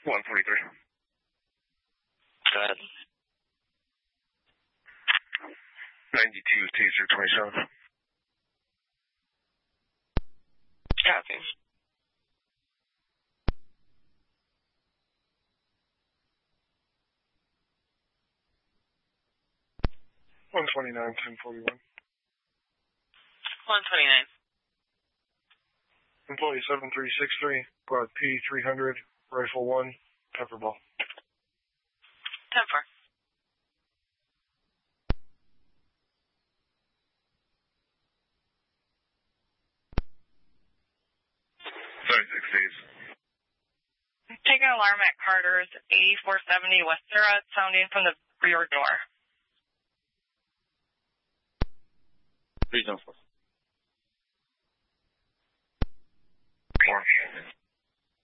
143. Go ahead. 92, Taser 27. Copy. $129, 1041. 129. Employee 7363, Quad P300, Rifle 1, Pepperball. 10-4. Taking alarm at Carter's 8470 West Surratt, sounding from the rear door. Regional 4.